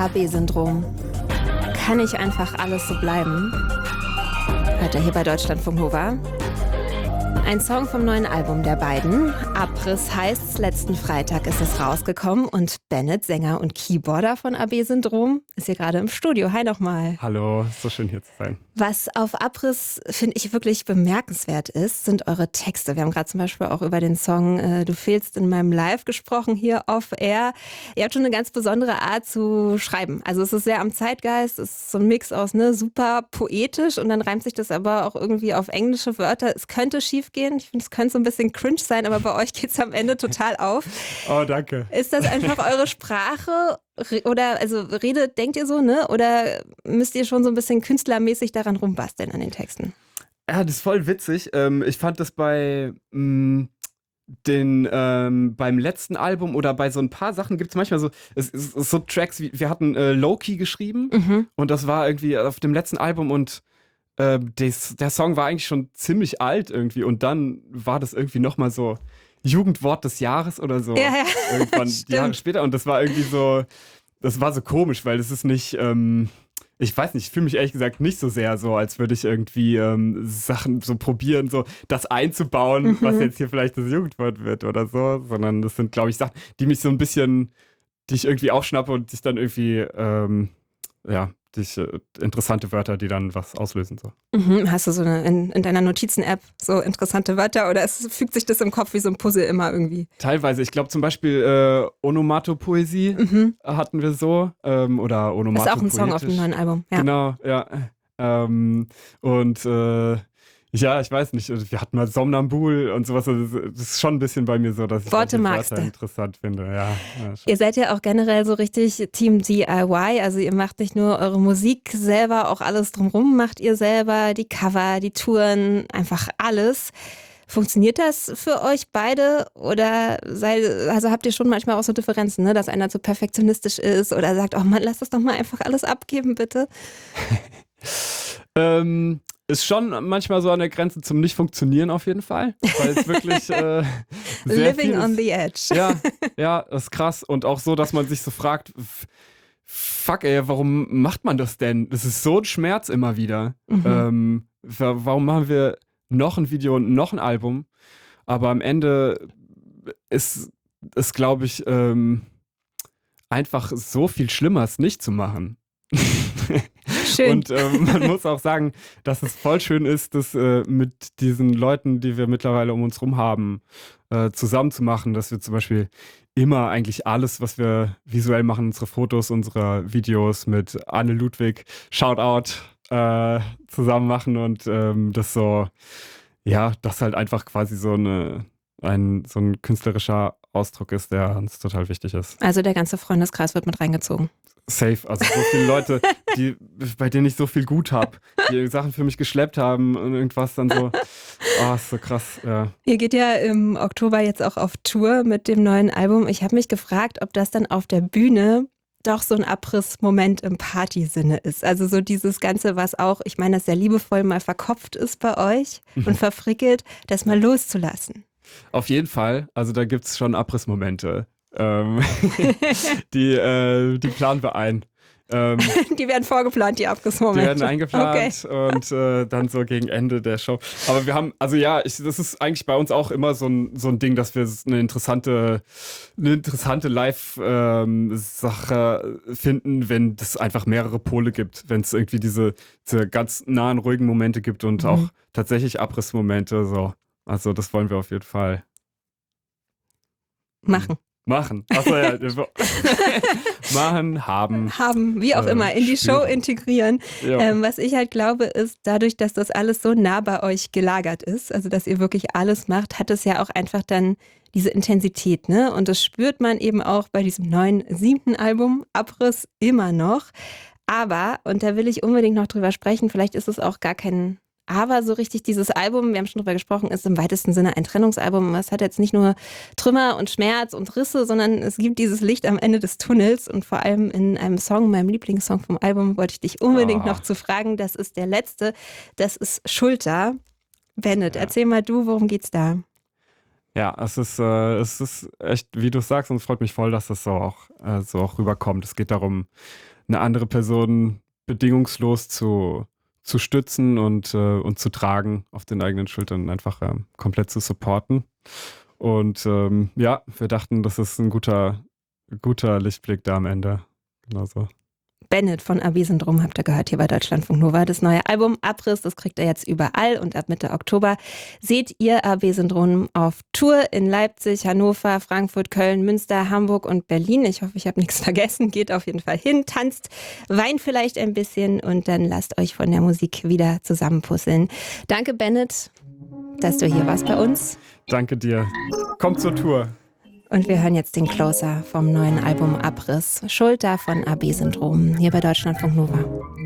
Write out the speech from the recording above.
AB-Syndrom. Kann nicht einfach alles so bleiben? Hört ihr hier bei Deutschlandfunk Nova? Ein Song vom neuen Album der beiden. Abriss heißt's, letzten Freitag ist es rausgekommen und Bennett, Sänger und Keyboarder von AB-Syndrom, ist hier gerade im Studio. Hi nochmal. Hallo, so schön hier zu sein. Was auf Abriss, finde ich, wirklich bemerkenswert ist, sind eure Texte. Wir haben gerade zum Beispiel auch über den Song Du fehlst in meinem Live gesprochen, hier off-air. Ihr habt schon eine ganz besondere Art zu schreiben. Also es ist sehr am Zeitgeist, es ist so ein Mix aus super poetisch und dann reimt sich das aber auch irgendwie auf englische Wörter. Es könnte schief gehen. Ich finde, es könnte so ein bisschen cringe sein, aber bei euch geht es am Ende total auf. Oh, danke. Ist das einfach eure Sprache? Oder, also denkt ihr so, ne? Oder müsst ihr schon so ein bisschen künstlermäßig daran rumbasteln an den Texten? Ja, das ist voll witzig. Ich fand das beim letzten Album oder bei so ein paar Sachen gibt es manchmal so Tracks, wie wir hatten Low-Key geschrieben und das war irgendwie auf dem letzten Album und der Song war eigentlich schon ziemlich alt irgendwie und dann war das irgendwie nochmal so Jugendwort des Jahres oder so. Ja. Irgendwann Jahre später und das war irgendwie so, das war so komisch, weil das ist nicht, ich weiß nicht, ich fühle mich ehrlich gesagt nicht so sehr so, als würde ich irgendwie Sachen so probieren, so das einzubauen, was jetzt hier vielleicht das Jugendwort wird oder so, sondern das sind, glaube ich, Sachen, die mich so ein bisschen, die ich irgendwie aufschnappe und sich dann irgendwie, interessante Wörter, die dann was auslösen. So. Hast du so in deiner Notizen-App so interessante Wörter oder fügt sich das im Kopf wie so ein Puzzle immer irgendwie? Teilweise. Ich glaube zum Beispiel Onomatopoesie hatten wir so. Oder Onomatopoetisch. Das ist auch ein Song auf dem neuen Album. Ja. Genau, ja. Ja, ich weiß nicht, wir hatten mal Somnambul und sowas. Das ist schon ein bisschen bei mir so, dass ich Worte Wörter interessant finde. Ja, ihr seid ja auch generell so richtig Team DIY, also ihr macht nicht nur eure Musik selber, auch alles drumherum macht ihr selber, die Cover, die Touren, einfach alles. Funktioniert das für euch beide oder habt ihr schon manchmal auch so Differenzen, ne? Dass einer zu perfektionistisch ist oder sagt, oh Mann, lass das doch mal einfach alles abgeben, bitte? Ist schon manchmal so an der Grenze zum Nicht-Funktionieren auf jeden Fall, weil es wirklich sehr Living on the edge. Ja, das ist krass und auch so, dass man sich so fragt, fuck ey, warum macht man das denn? Das ist so ein Schmerz immer wieder. Warum machen wir noch ein Video und noch ein Album? Aber am Ende ist es, glaube ich, einfach so viel schlimmer, es nicht zu machen. Schön. Und man muss auch sagen, dass es voll schön ist, das mit diesen Leuten, die wir mittlerweile um uns rum haben, zusammen zu machen, dass wir zum Beispiel immer eigentlich alles, was wir visuell machen, unsere Fotos, unsere Videos mit Anne Ludwig, Shoutout, zusammen machen und das so, ja, das halt einfach quasi so ein künstlerischer Ausdruck ist, der uns total wichtig ist. Also der ganze Freundeskreis wird mit reingezogen. Safe, also so viele Leute, bei denen ich so viel gut habe, die Sachen für mich geschleppt haben und irgendwas dann so, ist so krass, ja. Ihr geht ja im Oktober jetzt auch auf Tour mit dem neuen Album. Ich habe mich gefragt, ob das dann auf der Bühne doch so ein Abrissmoment im Partysinne ist. Also so dieses Ganze, was auch, ich meine, das sehr liebevoll mal verkopft ist bei euch und verfrickelt, das mal loszulassen. Auf jeden Fall, also da gibt es schon Abrissmomente. Die planen wir ein. Die werden vorgeplant, die Abrissmomente. Die werden eingeplant und dann so gegen Ende der Show. Aber wir haben, also ja, das ist eigentlich bei uns auch immer so ein Ding, dass wir eine interessante Live-Sache finden, wenn es einfach mehrere Pole gibt, wenn es irgendwie diese ganz nahen, ruhigen Momente gibt und auch tatsächlich Abrissmomente. So. Also das wollen wir auf jeden Fall machen. Achso, ja. Machen, haben, wie auch immer, in die Show integrieren. Ja. Was ich halt glaube, ist, dadurch, dass das alles so nah bei euch gelagert ist, also dass ihr wirklich alles macht, hat es ja auch einfach dann diese Intensität, ne? Und das spürt man eben auch bei diesem neuen 7. Album, Abriss, immer noch. Aber, und da will ich unbedingt noch drüber sprechen, vielleicht ist es auch gar kein Aber so richtig dieses Album, wir haben schon drüber gesprochen, ist im weitesten Sinne ein Trennungsalbum. Es hat jetzt nicht nur Trümmer und Schmerz und Risse, sondern es gibt dieses Licht am Ende des Tunnels. Und vor allem in einem Song, meinem Lieblingssong vom Album, wollte ich dich unbedingt noch zu fragen. Das ist der letzte. Das ist Schulter. Bennett, erzähl mal du, worum geht's da? Ja, es ist echt, wie du sagst, und es freut mich voll, dass das so auch rüberkommt. Es geht darum, eine andere Person bedingungslos zu stützen und zu tragen, auf den eigenen Schultern einfach komplett zu supporten. Und ja, wir dachten, das ist ein guter Lichtblick da am Ende. Genau so. Bennett von AB-Syndrom habt ihr gehört hier bei Deutschlandfunk Nova. Das neue Album Abriss, das kriegt ihr jetzt überall und ab Mitte Oktober seht ihr AB-Syndrom auf Tour in Leipzig, Hannover, Frankfurt, Köln, Münster, Hamburg und Berlin. Ich hoffe, ich habe nichts vergessen. Geht auf jeden Fall hin, tanzt, weint vielleicht ein bisschen und dann lasst euch von der Musik wieder zusammenpuzzeln. Danke, Bennett, dass du hier warst bei uns. Danke dir. Kommt zur Tour. Und wir hören jetzt den Closer vom neuen Album Abriss, Schulter von AB-Syndrom, hier bei Deutschlandfunk Nova.